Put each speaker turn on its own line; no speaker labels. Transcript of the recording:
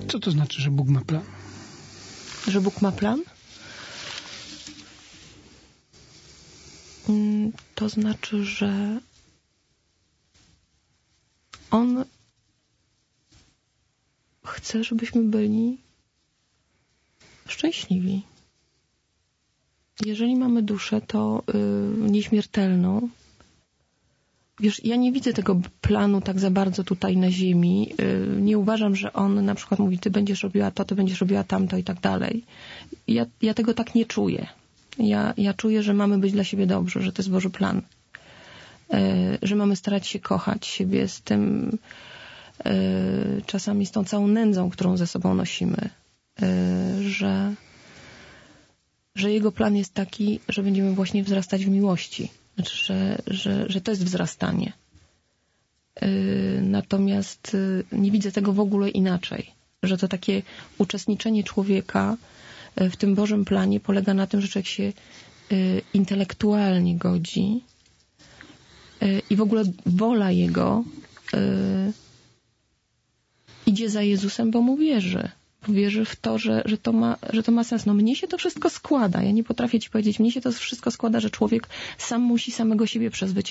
Co to znaczy, że Bóg ma plan?
Że Bóg ma plan? To znaczy, że On chce, żebyśmy byli szczęśliwi. Jeżeli mamy duszę, to nieśmiertelną. Wiesz, ja nie widzę tego planu tak za bardzo tutaj na ziemi. Nie uważam, że on na przykład mówi, ty będziesz robiła to, ty będziesz robiła tamto i tak dalej. Ja tego tak nie czuję. Ja czuję, że mamy być dla siebie dobrzy, że to jest Boży plan. Że mamy starać się kochać siebie z tym, czasami z tą całą nędzą, którą ze sobą nosimy. Że Jego plan jest taki, że będziemy właśnie wzrastać w miłości. Znaczy, że to jest wzrastanie. Natomiast nie widzę tego w ogóle inaczej. Że to takie uczestniczenie człowieka w tym Bożym planie polega na tym, że człowiek się intelektualnie godzi i w ogóle wola Jego idzie za Jezusem, bo Mu wierzy. Wierzy w to, że to ma sens. No mnie się to wszystko składa. Ja nie potrafię ci powiedzieć, mnie się to wszystko składa, że człowiek sam musi samego siebie przezwyciężyć.